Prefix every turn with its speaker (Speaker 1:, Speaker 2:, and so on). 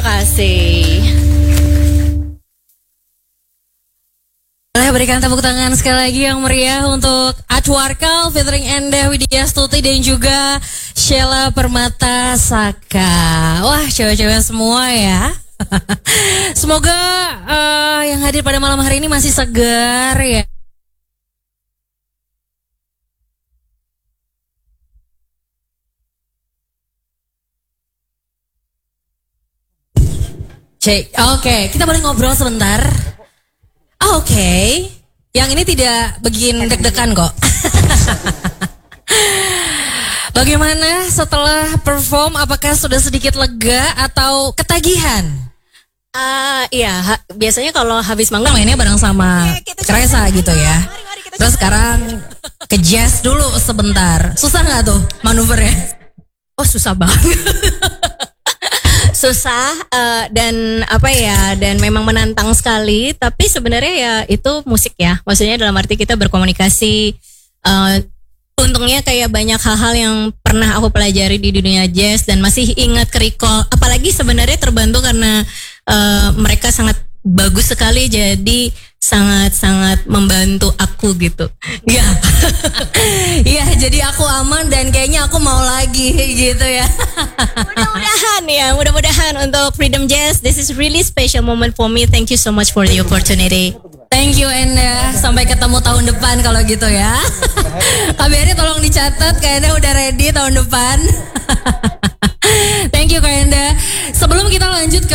Speaker 1: kasih.
Speaker 2: Boleh berikan tepuk tangan sekali lagi yang meriah untuk Atwarkal featuring Endah Widya Stuti dan juga Sheila Permata Saka. Wah, cewek-cewek semua ya. Semoga yang hadir pada malam hari ini masih segar ya. Oke, kita boleh ngobrol sebentar. Oke. Yang ini tidak bikin deg-degan kok. Bagaimana setelah perform? Apakah sudah sedikit lega atau ketagihan?
Speaker 1: Iya, biasanya kalau habis manggung
Speaker 2: Mainnya bareng sama Reza gitu ya. Terus sekarang ke jazz dulu sebentar. Susah nggak tuh manuvernya?
Speaker 1: Oh, susah banget. Susah dan dan memang menantang sekali, tapi sebenarnya ya itu musik ya, maksudnya dalam arti kita berkomunikasi. Untungnya kayak banyak hal-hal yang pernah aku pelajari di dunia jazz dan masih ingat ke recall, apalagi sebenarnya terbantu karena mereka sangat bagus sekali, jadi sangat-sangat membantu aku gitu.
Speaker 2: Ya, iya, jadi aku aman dan kayaknya aku mau lagi gitu ya.
Speaker 1: Mudah-mudahan untuk Freedom Jazz, this is really special moment for me. Thank you so much for the opportunity.
Speaker 2: Thank you Endah, sampai ketemu tahun depan kalau gitu ya. KBRI tolong dicatat, kayaknya udah ready tahun depan. Thank you Kak Endah. Sebelum kita lanjut ke